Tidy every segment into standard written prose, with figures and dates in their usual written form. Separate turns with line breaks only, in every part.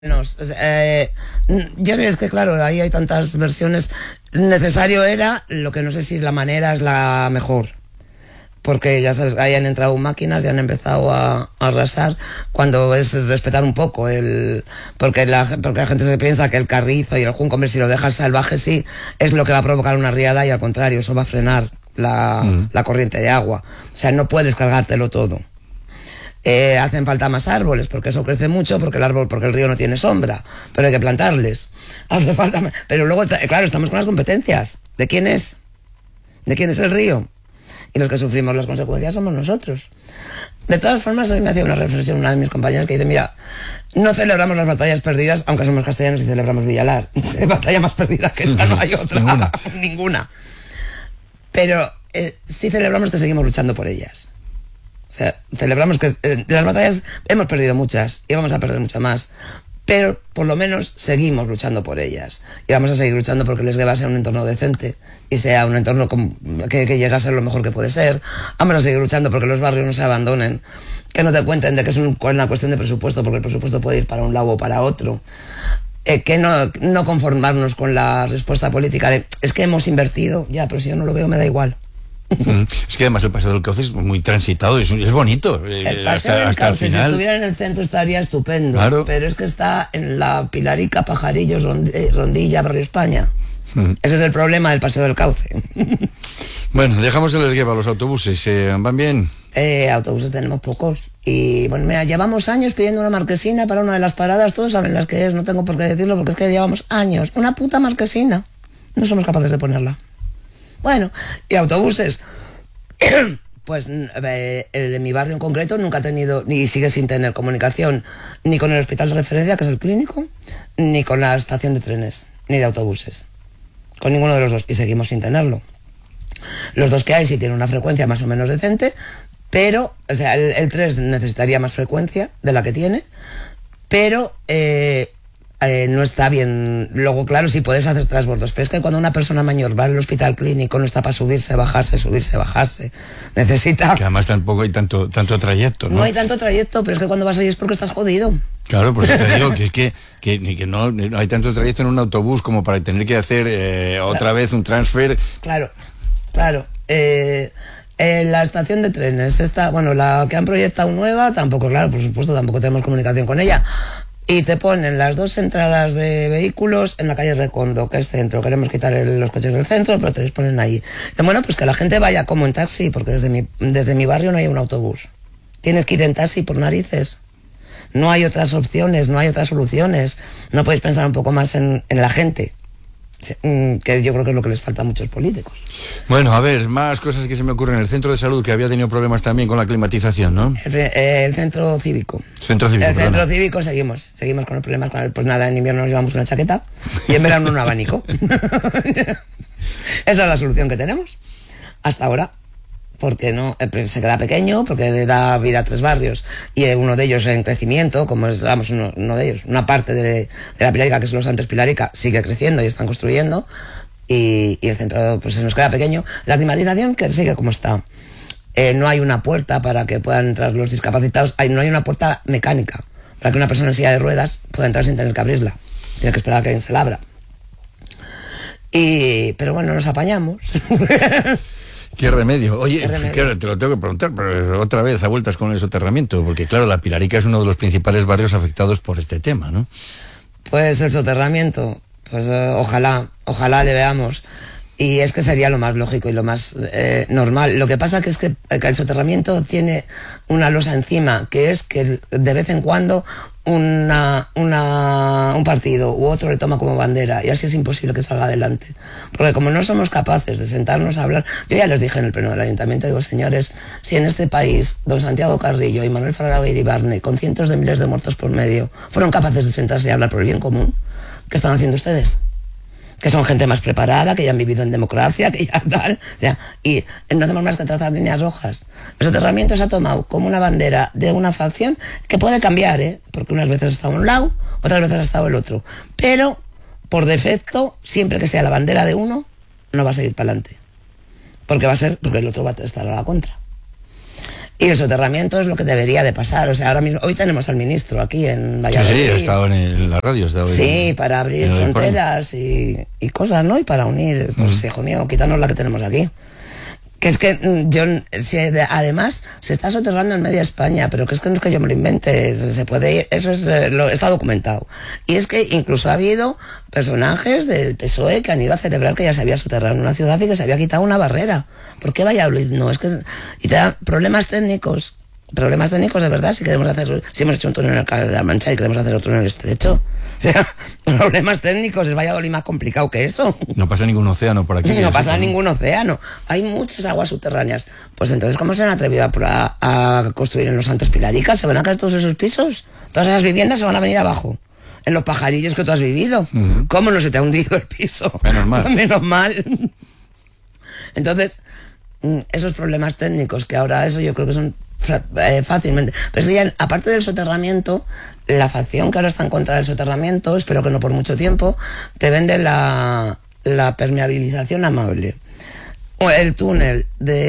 Yo es que claro, ahí hay tantas versiones. Necesario era, lo que no sé si la manera es la mejor, porque ya sabes, ahí han entrado máquinas y han empezado a arrasar, cuando es respetar un poco porque la gente se piensa que el carrizo y el junco, hombre, si lo dejas salvaje, sí, es lo que va a provocar una riada, y al contrario, eso va a frenar la corriente de agua. O sea, no puedes cargártelo todo. Hacen falta más árboles, porque eso crece mucho, porque el río no tiene sombra, pero hay que plantarles. Hace falta más, pero luego, claro, estamos con las competencias. ¿De quién es? ¿De quién es el río? Y los que sufrimos las consecuencias somos nosotros. De todas formas, hoy me hacía una reflexión una de mis compañeras que dice: mira, no celebramos las batallas perdidas, aunque somos castellanos y celebramos Villalar. Batalla más perdida que esa no hay otra. Ninguna. Pero sí celebramos que seguimos luchando por ellas. O sea, celebramos que las batallas hemos perdido muchas y vamos a perder muchas más, pero por lo menos seguimos luchando por ellas, y vamos a seguir luchando porque Les Gueva sea un entorno decente y sea un entorno que llegue a ser lo mejor que puede ser. Vamos a seguir luchando porque los barrios no se abandonen, que no te cuenten de que es una cuestión de presupuesto, porque el presupuesto puede ir para un lado o para otro. Que no conformarnos con la respuesta política de es que hemos invertido, ya, pero si yo no lo veo me da igual.
Es que además el Paseo del Cauce es muy transitado, es bonito.
El Paseo del Cauce, hasta el final, si estuviera en el centro estaría estupendo, claro. Pero es que está en la Pilarica, Pajarillos, Rondilla, Barrio España. Ese es el problema del Paseo del Cauce.
Bueno, dejamos el Les Gueva. Los autobuses, ¿van bien?
Autobuses tenemos pocos. Y bueno, mira, llevamos años pidiendo una marquesina para una de las paradas. Todos saben las que es, no tengo por qué decirlo, porque es que llevamos años. Una puta marquesina. No somos capaces de ponerla. Bueno, y autobuses. Pues el de mi barrio en concreto nunca ha tenido, ni sigue sin tener comunicación, ni con el hospital de referencia, que es el clínico, ni con la estación de trenes, ni de autobuses. Con ninguno de los dos, y seguimos sin tenerlo. Los dos que hay sí tienen una frecuencia más o menos decente, pero, o sea, el 3 necesitaría más frecuencia de la que tiene, pero no está bien. Luego, claro, sí puedes hacer transbordos, pero es que cuando una persona mayor va al hospital clínico no está para subirse, bajarse, necesita... Que
además tampoco hay tanto trayecto, ¿no?
No hay tanto trayecto, pero es que cuando vas ahí es porque estás jodido.
Claro, por eso te digo que no hay tanto trayecto en un autobús como para tener que hacer otra vez un transfer.
Claro. La estación de trenes, la que han proyectado nueva, tampoco, claro, por supuesto, tampoco tenemos comunicación con ella. Y te ponen las dos entradas de vehículos en la calle Recondo, que es centro. Queremos quitar los coches del centro, pero te les ponen ahí. Y bueno, pues que la gente vaya como en taxi, porque desde mi barrio no hay un autobús. Tienes que ir en taxi por narices. No hay otras opciones, no hay otras soluciones. No podéis pensar un poco más en la gente, que yo creo que es lo que les falta a muchos políticos.
Bueno, a ver, más cosas que se me ocurren. El centro de salud, que había tenido problemas también con la climatización, ¿no?
El centro cívico. El centro cívico seguimos con los problemas. Pues nada, en invierno nos llevamos una chaqueta y en verano un abanico. Esa es la solución que tenemos hasta ahora, porque no se queda pequeño, porque da vida a 3 barrios, y uno de ellos en crecimiento, como es, uno de ellos, una parte de la Pilarica, que es Los Santos Pilarica, sigue creciendo y están construyendo, y el centro pues se nos queda pequeño. La climatización que sigue como está. No hay una puerta para que puedan entrar los discapacitados, no hay una puerta mecánica para que una persona en silla de ruedas pueda entrar sin tener que abrirla. Tiene que esperar a que alguien se la abra. Pero bueno, nos apañamos.
¿Qué remedio? Oye, claro, te lo tengo que preguntar, pero otra vez a vueltas con el soterramiento, porque claro, la Pilarica es uno de los principales barrios afectados por este tema, ¿no?
Pues el soterramiento, pues ojalá le veamos. Y es que sería lo más lógico y lo más normal. Lo que pasa es que el soterramiento tiene una losa encima, que es que de vez en cuando un partido u otro le toma como bandera, y así es imposible que salga adelante. Porque como no somos capaces de sentarnos a hablar, yo ya les dije en el pleno del ayuntamiento, digo, señores, si en este país don Santiago Carrillo y Manuel Fraga Iribarne, con cientos de miles de muertos por medio, fueron capaces de sentarse y hablar por el bien común, ¿qué están haciendo ustedes? Que son gente más preparada, que ya han vivido en democracia, que ya tal, o sea, y no hacemos más que trazar líneas rojas. El soterramiento se ha tomado como una bandera de una facción que puede cambiar, porque unas veces ha estado un lado, otras veces ha estado el otro, pero por defecto, siempre que sea la bandera de uno, no va a seguir para adelante, porque el otro va a estar a la contra. Y el soterramiento es lo que debería de pasar. O sea, ahora mismo, hoy tenemos al ministro aquí en Valladolid.
Sí, he estado en la radio.
Sí, para abrir fronteras y cosas, ¿no? Y para unir, pues hijo mío, quítanos la que tenemos aquí. Que es que además se está soterrando en media España, pero que es que no es que yo me lo invente, se puede, eso es, está documentado. Y es que incluso ha habido personajes del PSOE que han ido a celebrar que ya se había soterrado en una ciudad y que se había quitado una barrera. ¿Por qué Valladolid? No, es que... Y te da problemas técnicos de verdad, si queremos hacer, si hemos hecho un túnel en el Canal de la Mancha y queremos hacer otro en el Estrecho. O sea, problemas técnicos, es Valladolid más complicado que eso.
No pasa ningún océano por aquí.
No pasa ningún océano. Hay muchas aguas subterráneas. Pues entonces, ¿cómo se han atrevido a construir en los Santos Pilaricas? ¿Se van a caer todos esos pisos? Todas esas viviendas se van a venir abajo. En los pajarillos que tú has vivido. ¿Cómo no se te ha hundido el piso?
Menos mal.
Menos mal. Entonces, esos problemas técnicos que ahora eso yo creo que son fácilmente. Pero es que ya, aparte del soterramiento, la facción que ahora está en contra del soterramiento, espero que no por mucho tiempo, te vende la permeabilización amable. O el túnel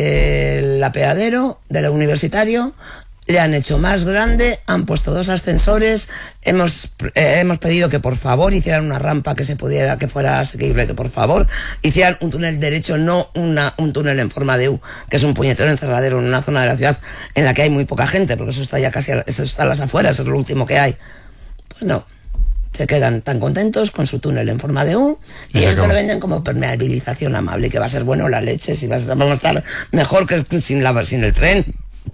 del apeadero, del universitario, le han hecho más grande, han puesto 2 ascensores, hemos pedido que por favor hicieran una rampa que fuera asequible, que por favor hicieran un túnel derecho, no un túnel en forma de U, que es un puñetero encerradero en una zona de la ciudad en la que hay muy poca gente, porque eso está ya eso está a las afueras, es lo último que hay. Pues no, se quedan tan contentos con su túnel en forma de U y esto lo venden como permeabilización amable, que va a ser bueno la leche, vamos a estar mejor que sin el tren.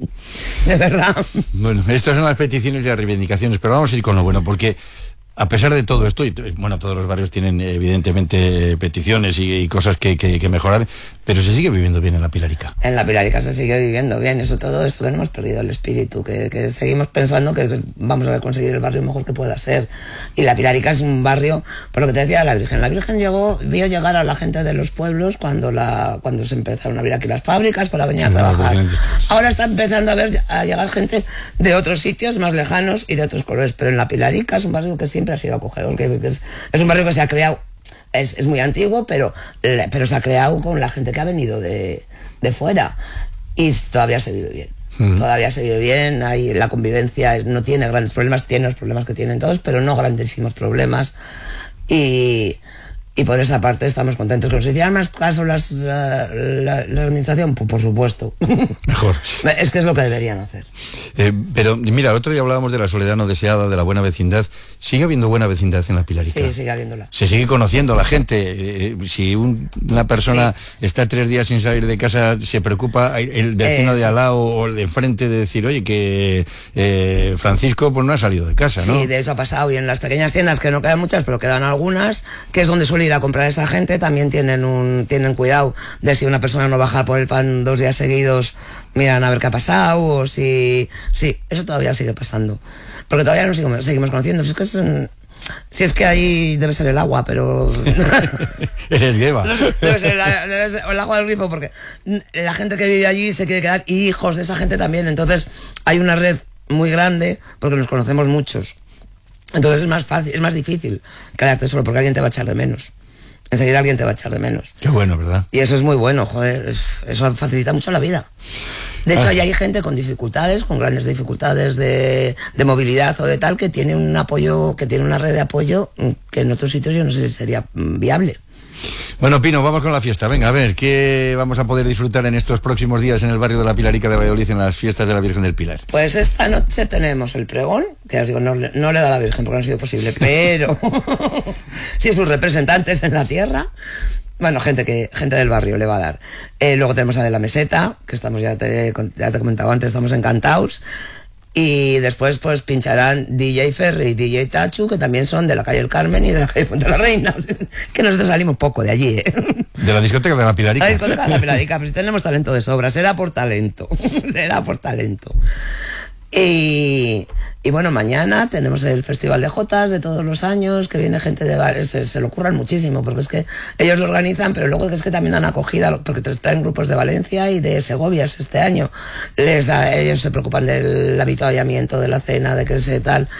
De verdad.
Bueno, estas son las peticiones y las reivindicaciones, pero vamos a ir con lo bueno, porque a pesar de todo esto, y bueno, todos los barrios tienen evidentemente peticiones y cosas que mejorar, pero se sigue viviendo bien en la Pilarica.
En la Pilarica se sigue viviendo bien, eso todo esto que no hemos perdido el espíritu, que seguimos pensando que vamos a conseguir el barrio mejor que pueda ser. Y la Pilarica es un barrio, por lo que te decía la Virgen. La Virgen vio llegar a la gente de los pueblos cuando se empezaron a abrir aquí las fábricas para venir a trabajar. Ahora está empezando a llegar gente de otros sitios más lejanos y de otros colores, pero en la Pilarica es un barrio que siempre ha sido acogedor, que es un barrio que se ha creado, es muy antiguo, pero se ha creado con la gente que ha venido de fuera y todavía se vive bien. Todavía se vive bien, la convivencia no tiene grandes problemas, tiene los problemas que tienen todos, pero no grandísimos problemas. Y por esa parte estamos contentos. ¿Que nos hicieran más caso la administración? Pues por supuesto.
Mejor.
Es que es lo que deberían hacer.
Pero mira, el otro día hablábamos de la soledad no deseada, de la buena vecindad. ¿Sigue habiendo buena vecindad en la Pilarica?
Sí, sigue habiéndola.
¿Se sigue conociendo la gente? Si una persona está 3 días sin salir de casa, se preocupa el vecino de al lado o el de enfrente de decir, oye, que Francisco pues no ha salido de casa, ¿no?
Sí, de eso ha pasado. Y en las pequeñas tiendas, que no quedan muchas, pero quedan algunas, que es donde suele ir a comprar esa gente, también tienen cuidado de si una persona no baja por el pan 2 días seguidos, miran a ver qué ha pasado, o si... Sí, eso todavía sigue pasando. Porque todavía nos seguimos conociendo. Si es que ahí debe ser el agua, pero...
Eres Gueva.
Debe ser el agua del grifo, porque la gente que vive allí se quiere quedar, y hijos de esa gente también. Entonces hay una red muy grande, porque nos conocemos muchos. Entonces es más fácil, es más difícil quedarte solo, porque alguien te va a echar de menos. Enseguida alguien te va a echar de menos.
Qué bueno, ¿verdad?
Y eso es muy bueno, joder, eso facilita mucho la vida. De hecho, ahí hay gente con dificultades, con grandes dificultades de movilidad o de tal, que tiene un apoyo, que tiene una red de apoyo que en otros sitios yo no sé si sería viable.
Bueno, Pino, vamos con la fiesta. Venga, a ver, ¿qué vamos a poder disfrutar en estos próximos días en el barrio de la Pilarica de Valladolid, en las fiestas de la Virgen del Pilar?
Pues esta noche tenemos el pregón, que os digo, no le da la Virgen porque no ha sido posible, pero sí sus representantes en la tierra. Bueno, gente del barrio le va a dar. Luego tenemos a De la Meseta, que estamos, ya te he comentado antes, estamos encantados. Y después pues pincharán DJ Ferry y DJ Tachu, que también son de la calle El Carmen y de la calle Fuente de la Reina. Que nosotros salimos poco de allí, ¿eh?
De la discoteca de la Pilarica.
La discoteca de la Pilarica, pues si tenemos talento de sobra, será por talento. Será por talento. Y bueno, mañana tenemos el Festival de Jotas de todos los años, que viene gente de bares, se lo curran muchísimo, porque es que ellos lo organizan, pero luego es que también dan acogida, porque traen grupos de Valencia y de Segovia este año. Ellos se preocupan del avituallamiento, de la cena, de que se tal.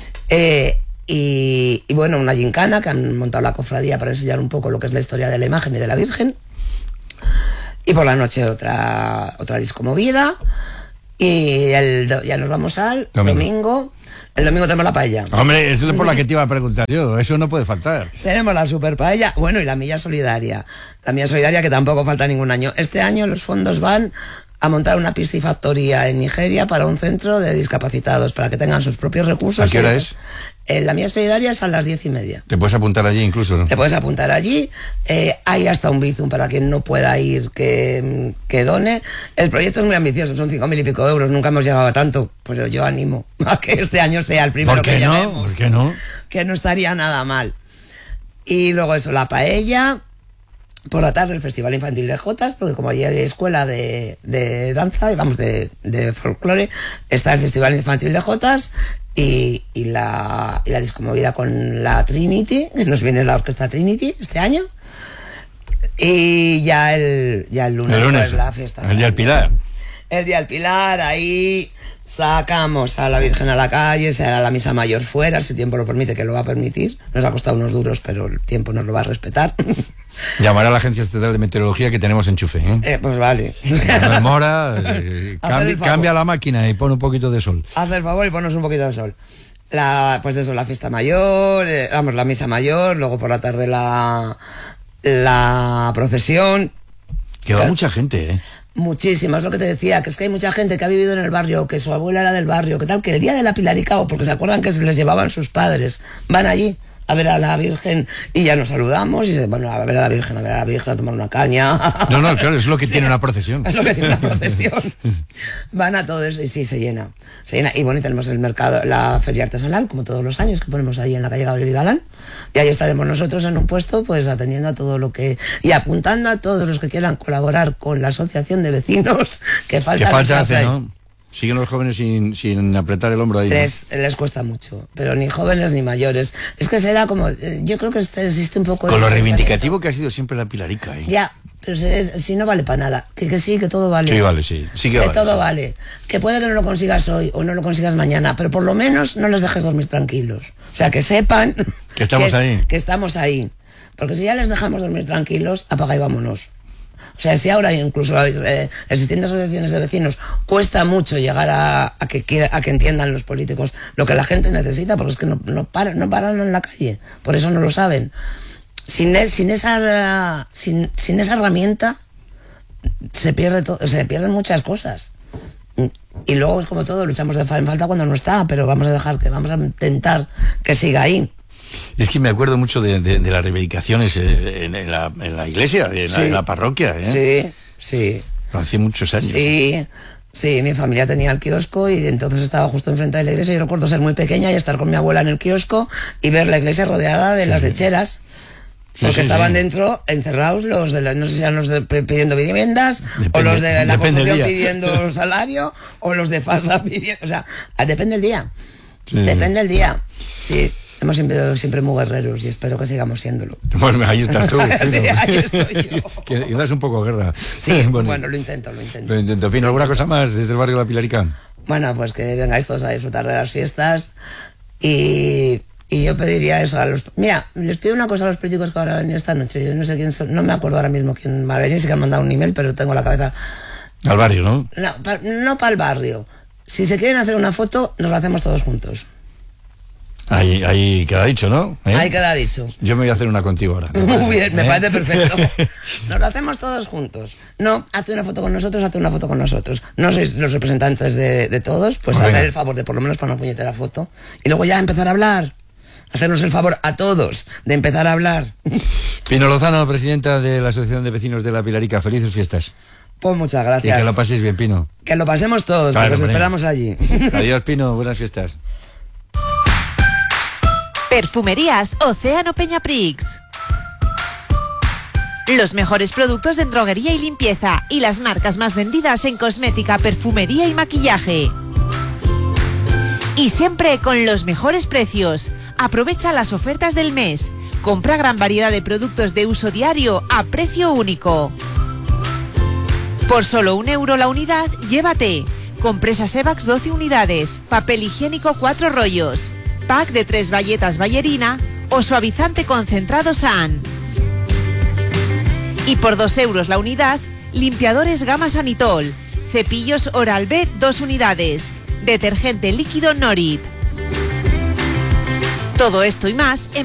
Y bueno, una gincana que han montado la cofradía para enseñar un poco lo que es la historia de la imagen y de la Virgen. Y por la noche otra disco movida. Y ya nos vamos al domingo. El domingo tenemos la paella.
Hombre, es por la que te iba a preguntar yo. Eso no puede faltar.
Tenemos la super paella. Bueno, y la milla solidaria. La milla solidaria que tampoco falta ningún año. Este año los fondos van a montar una piscifactoría en Nigeria para un centro de discapacitados, para que tengan sus propios recursos.
¿A qué hora es?
La mía solidaria es a las 10:30.
¿Te puedes apuntar allí incluso, no?
Te puedes apuntar allí. Hay hasta un bizum para quien no pueda ir que done. El proyecto es muy ambicioso, son 5.000 y pico euros. Nunca hemos llegado a tanto. Pues yo animo a que este año sea el primero que llevemos.
¿Por qué no?
Que no estaría nada mal. Y luego eso, la paella. Por la tarde el Festival Infantil de Jotas, porque como allí hay escuela de danza, vamos, de folclore, está el Festival Infantil de Jotas y la discomovida con la Trinity, que nos viene la orquesta Trinity este año. Y ya el lunes pues, la fiesta.
El Día del Pilar.
El Día del Pilar, ahí sacamos a la Virgen a la calle, se hará la misa mayor fuera, si el tiempo lo permite, que lo va a permitir. Nos ha costado unos duros, pero el tiempo nos lo va a respetar.
Llamará a la Agencia Estatal de Meteorología que tenemos enchufe, ¿eh?
Pues vale.
No demora, cambia la máquina y pone un poquito de sol.
Haz el favor y ponos un poquito de sol. Pues eso, la fiesta mayor, la misa mayor, luego por la tarde la procesión.
Que va mucha gente, ¿eh?
Muchísimas, lo que te decía, que es que hay mucha gente que ha vivido en el barrio, que su abuela era del barrio, que tal, que el día de la Pilarica, o porque se acuerdan que se les llevaban sus padres, van allí a ver a la Virgen y ya nos saludamos y se, bueno, a ver a la Virgen, a tomar una caña.
No, claro, es lo que tiene una procesión.
Es lo que tiene una procesión. Van a todo eso y sí, se llena. Y bueno, y tenemos el mercado, la feria artesanal, como todos los años, que ponemos ahí en la calle Gabriel y Galán. Y ahí estaremos nosotros en un puesto, pues atendiendo a todo lo que... Y apuntando a todos los que quieran colaborar con la asociación de vecinos, que falta
hace, ¿no? Siguen los jóvenes sin apretar el hombro ahí.
Les cuesta mucho, pero ni jóvenes ni mayores. Es que será como... Yo creo que existe un poco...
Con lo reivindicativo que ha sido siempre la Pilarica, ¿eh? Ya,
pero si no vale para nada. Que sí, que todo vale.
Sí, vale, sí.
Que vale, todo vale. Que puede que no lo consigas hoy o no lo consigas mañana, pero por lo menos no les dejes dormir tranquilos. O sea, que sepan...
Que estamos ahí.
Que estamos ahí. Porque si ya les dejamos dormir tranquilos, apaga y vámonos. O sea, si ahora incluso existiendo asociaciones de vecinos cuesta mucho llegar a que entiendan los políticos lo que la gente necesita, porque es que no paran en la calle, por eso no lo saben. Sin esa herramienta se pierden muchas cosas. Y luego es como todo, luchamos en falta cuando no está, pero vamos a intentar que siga ahí.
Es que me acuerdo mucho de las reivindicaciones en la iglesia, en la parroquia, ¿eh?
Sí.
Hace muchos años.
Sí, mi familia tenía el kiosco y entonces estaba justo enfrente de la iglesia. Yo recuerdo ser muy pequeña y estar con mi abuela en el kiosco y ver la iglesia rodeada de las lecheras. Porque estaban dentro, encerrados, los de no sé si eran los pidiendo viviendas, o los de la construcción pidiendo salario, o los de FASA pidiendo... O sea, depende del día. Sí. Depende del día. Sí. Hemos siempre muy guerreros y espero que sigamos siéndolo.
Bueno, ahí estás tú.
Sí, ahí estoy yo.
Que das un poco guerra.
Sí, bueno, lo intento.
Lo intento. Pino, ¿alguna cosa más desde el barrio de la Pilarica?
Bueno, pues que vengáis todos a disfrutar de las fiestas y yo pediría eso a los... Mira, les pido una cosa a los políticos que ahora han venido esta noche. Yo no sé quién son, no me acuerdo ahora mismo quién va a venir, sí que han mandado un email, pero tengo la cabeza...
Al barrio, ¿no?
No para el barrio. Si se quieren hacer una foto, nos la hacemos todos juntos.
Ahí queda dicho, ¿no?
Ahí queda dicho.
Yo me voy a hacer una contigo ahora.
Muy bien, me parece perfecto. Nos lo hacemos todos juntos. No, hazte una foto con nosotros. No sois los representantes de todos, pues hacer el favor de por lo menos para una puñetera foto. Y luego ya empezar a hablar. Hacernos el favor a todos de empezar a hablar.
Pino Lozano, presidenta de la Asociación de Vecinos de la Pilarica. Felices fiestas.
Pues muchas gracias.
Y que lo paséis bien, Pino.
Que lo pasemos todos, claro, porque os esperamos allí.
Adiós, Pino. Buenas fiestas.
Perfumerías Océano Peñaprix. Los mejores productos en droguería y limpieza y las marcas más vendidas en cosmética, perfumería y maquillaje. Y siempre con los mejores precios. Aprovecha las ofertas del mes. Compra gran variedad de productos de uso diario a precio único. Por solo €1 la unidad, llévate compresas Evax 12 unidades, papel higiénico 4 rollos, pack de 3 bayetas Ballerina o suavizante concentrado San. Y por €2 la unidad, limpiadores Gama Sanitol, Cepillos Oral-B 2 unidades. Detergente líquido Norit. Todo esto y más en